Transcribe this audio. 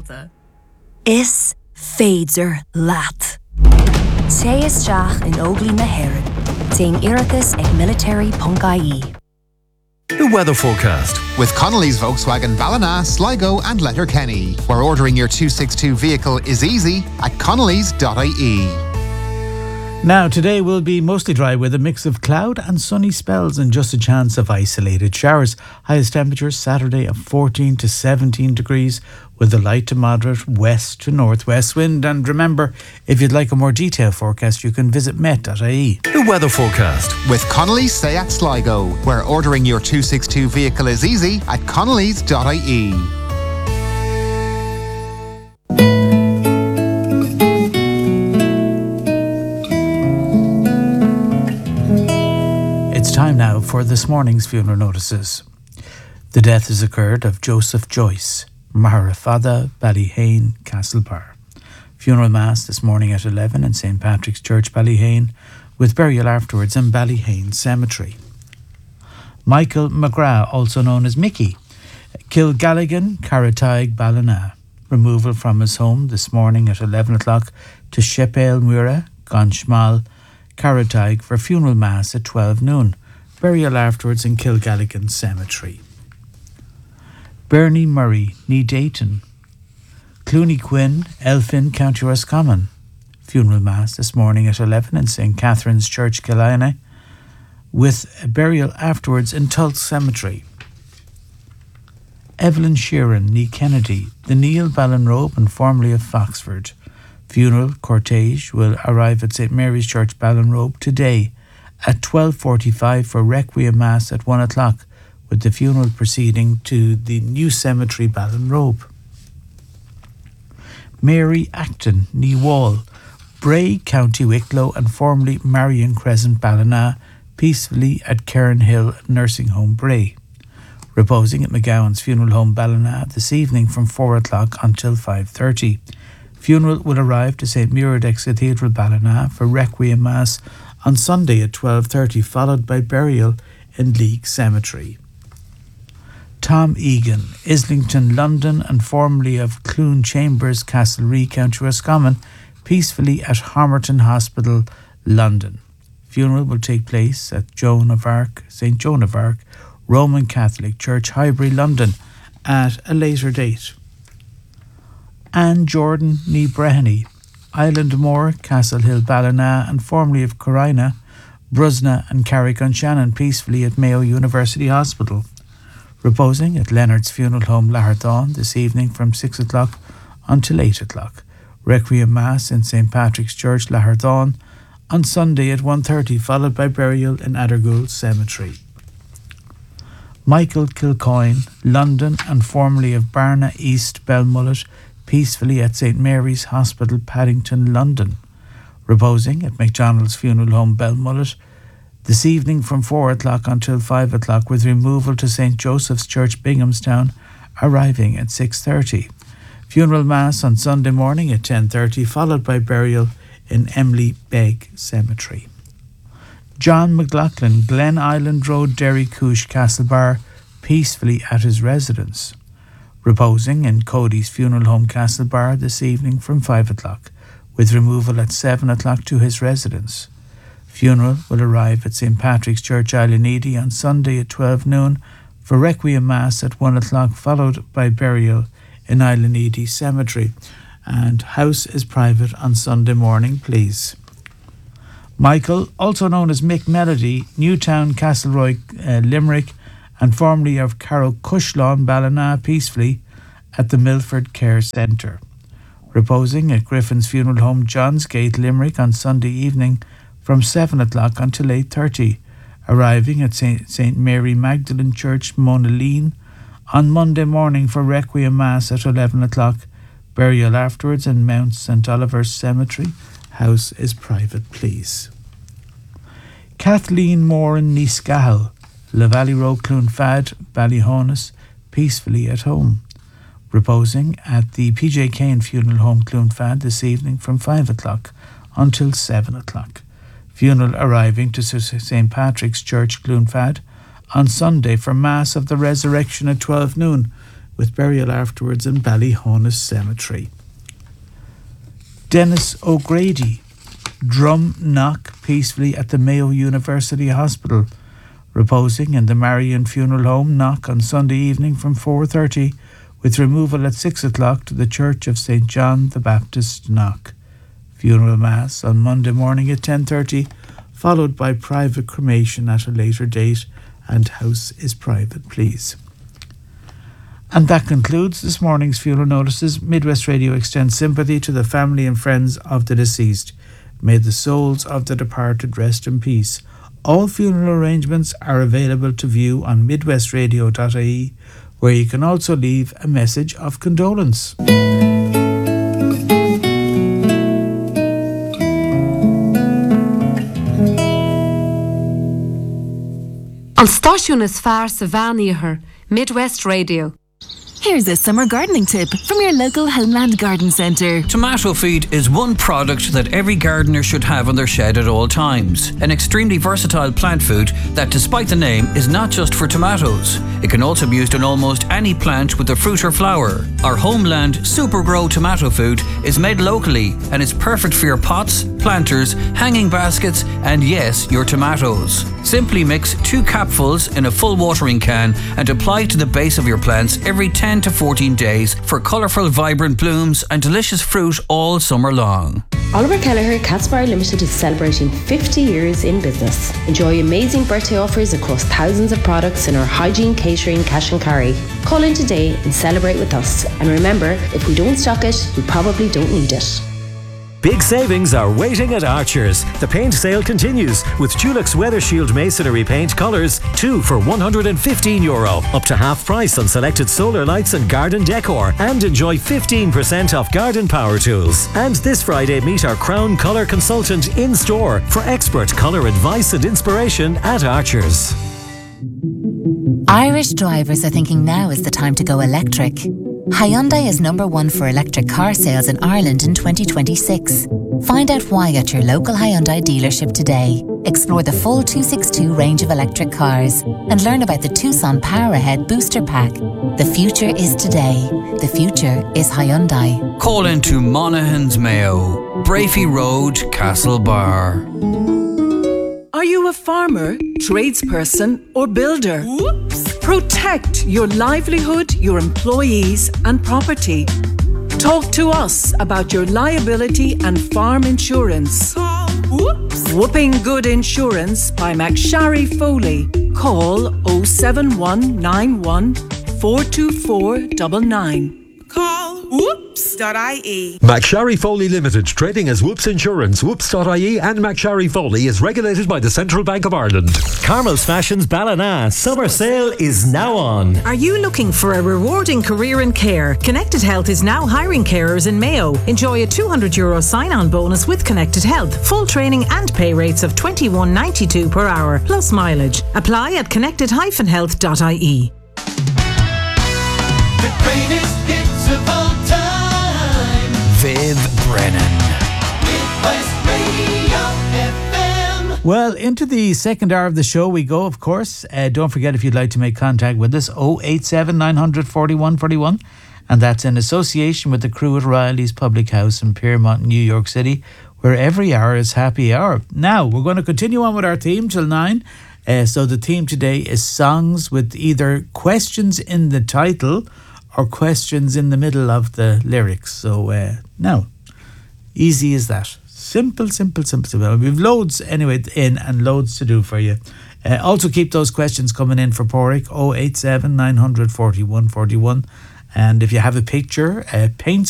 Garda. Is féidir leat. Té isteach in Óglaí na hÉireann, déan Oireachtas ag military.ie. The weather forecast with Connolly's Volkswagen Ballina, Sligo and Letterkenny, where ordering your 262 vehicle is easy at connolly's.ie. Now, today will be mostly dry with a mix of cloud and sunny spells and just a chance of isolated showers. Highest temperatures Saturday of 14 to 17 degrees with a light to moderate west to northwest wind. And remember, if you'd like a more detailed forecast, you can visit met.ie. The weather forecast with Connolly's Seat Sligo, where ordering your 262 vehicle is easy at connolly's.ie. It's time now for this morning's funeral notices. The death has occurred of Joseph Joyce, Mahara Fada, Ballyhane, Castlebar. Funeral Mass this morning at 11 in St. Patrick's Church, Ballyhane, with burial afterwards in Ballyhane Cemetery. Michael McGrath, also known as Mickey, Kilgalligan, Carrataig, Ballina. Removal from his home this morning at 11 o'clock to Shepale Mura, Gonshmal, Carrataig for funeral mass at 12 noon. Burial afterwards in Kilgalligan Cemetery. Bernie Murray, Ní Dayton. Clooney Quinn, Elphin, County Roscommon. Funeral mass this morning at 11 in St. Catherine's Church, Killina, with a burial afterwards in Tulse Cemetery. Evelyn Sheeran, Ní Kennedy, the Neil Ballinrobe and formerly of Foxford. Funeral cortege will arrive at St. Mary's Church, Ballinrobe today at 12:45 for Requiem Mass at 1 o'clock, with the funeral proceeding to the new cemetery, Ballinrobe. Mary Acton, Ní Wall, Bray, County Wicklow and formerly Marion Crescent, Ballina, peacefully at Cairn Hill Nursing Home, Bray. Reposing at McGowan's Funeral Home, Ballina this evening from 4 o'clock until 5:30. Funeral will arrive to St. Muradix Cathedral, Ballina for Requiem Mass on Sunday at 12:30, followed by burial in League Cemetery. Tom Egan, Islington, London and formerly of Clune Chambers, Castlereagh, County Roscommon, peacefully at Homerton Hospital, London. Funeral will take place at St. Joan of Arc, Roman Catholic Church, Highbury, London at a later date. Anne Jordan, Ní Breheny, Islandmore, Castle Hill, Ballina and formerly of Corina, Brusna and Carrick-on-Shannon, peacefully at Mayo University Hospital. Reposing at Leonard's Funeral Home, Laharthon this evening from 6 o'clock until 8 o'clock. Requiem Mass in St. Patrick's Church, Laharthon on Sunday at 1:30, followed by burial in Addergould Cemetery. Michael Kilcoyne, London and formerly of Barna East, Belmullet, peacefully at St. Mary's Hospital, Paddington, London. Reposing at McDonald's Funeral Home, Belmullet this evening from 4 o'clock until 5 o'clock, with removal to St. Joseph's Church, Binghamstown, arriving at 6:30. Funeral Mass on Sunday morning at 10:30, followed by burial in Emily Begg Cemetery. John McLaughlin, Glen Island Road, Derry Coosh, Castlebar, peacefully at his residence. Reposing in Cody's Funeral Home, Castlebar this evening from 5 o'clock, with removal at 7 o'clock to his residence. Funeral will arrive at St. Patrick's Church, Island on Sunday at 12 noon for Requiem Mass at 1 o'clock, followed by burial in Island Cemetery. And house is private on Sunday morning, please. Michael, also known as Mick Melody, Newtown, Castleroy, Limerick, and formerly of Carrocushlawn, Ballina, peacefully at the Milford Care Centre. Reposing at Griffin's Funeral Home, Johns Gate, Limerick on Sunday evening from 7 o'clock until 8:30. Arriving at St. Mary Magdalene Church, Monaleen on Monday morning for Requiem Mass at 11 o'clock. Burial afterwards in Mount St. Oliver's Cemetery. House is private, please. Kathleen Moore in Neescahel, La Valley Road, Clonfad, Ballyhonus, peacefully at home. Reposing at the PJ Kane Funeral Home, Clonfad this evening from 5 o'clock until 7 o'clock. Funeral arriving to St. Patrick's Church, Clonfad on Sunday for Mass of the Resurrection at 12 noon, with burial afterwards in Ballyhonus Cemetery. Dennis O'Grady, drum knock peacefully at the Mayo University Hospital, reposing in the Marion Funeral Home knock on Sunday evening from 4:30, with removal at 6 o'clock to the Church of St. John the Baptist knock. Funeral Mass on Monday morning at 10:30, followed by private cremation at a later date, and house is private, please. And that concludes this morning's funeral notices. Midwest Radio extends sympathy to the family and friends of the deceased. May the souls of the departed rest in peace. All funeral arrangements are available to view on midwestradio.ie, where you can also leave a message of condolence. An stáisiún is fearr sa bhean Midwest Radio. Here's a summer gardening tip from your local Homeland Garden Centre. Tomato feed is one product that every gardener should have on their shed at all times. An extremely versatile plant food that, despite the name, is not just for tomatoes. It can also be used on almost any plant with a fruit or flower. Our Homeland Super Grow tomato food is made locally and is perfect for your pots, planters, hanging baskets, and yes, your tomatoes. Simply mix 2 capfuls in a full watering can and apply to the base of your plants every 10 to 14 days for colourful, vibrant blooms and delicious fruit all summer long. Oliver Kelleher Catsbar Limited is celebrating 50 years in business. Enjoy amazing birthday offers across thousands of products in our hygiene, catering, cash and carry. Call in today and celebrate with us. And remember, if we don't stock it, we probably don't need it. Big savings are waiting at Archer's. The paint sale continues with Dulux Weather Shield Masonry Paint colours, 2 for €115, up to half price on selected solar lights and garden decor, and enjoy 15% off garden power tools. And this Friday, meet our Crown Colour consultant in store for expert colour advice and inspiration at Archer's. Irish drivers are thinking now is the time to go electric. Hyundai is #1 for electric car sales in Ireland in 2026. Find out why at your local Hyundai dealership today. Explore the full 262 range of electric cars and learn about the Tucson Power Ahead Booster Pack. The future is today. The future is Hyundai. Call into Monaghan's Mayo, Brafey Road, Castlebar. Are you a farmer, tradesperson or builder? Whoops. Protect your livelihood, your employees and property. Talk to us about your liability and farm insurance. Whooping Good Insurance by McSharry Foley. Call 07191 424 99. Call whoops.ie. McSharry Foley Limited, trading as Whoops Insurance, whoops.ie, and McSharry Foley is regulated by the Central Bank of Ireland. Carmel's Fashions Ballina summer sale is now on. Are you looking for a rewarding career in care? Connected Health is now hiring carers in Mayo. Enjoy a €200 sign-on bonus with Connected Health, full training and pay rates of $21.92 per hour, plus mileage. Apply at connected-health.ie. The greatest hits of all time. Viv Brennan. Midwest Radio FM. Well, into the second hour of the show we go, of course. Don't forget, if you'd like to make contact with us, 087 900 4141. And that's in association with the crew at Riley's Public House in Piermont, New York City, where every hour is happy hour. Now, we're going to continue on with our theme till 9. So the theme today is songs with either questions in the title or questions in the middle of the lyrics. So now, easy as that. Simple. We've loads anyway in and loads to do for you. Also keep those questions coming in for Porrick, 087 900 4141. And if you have a picture, paint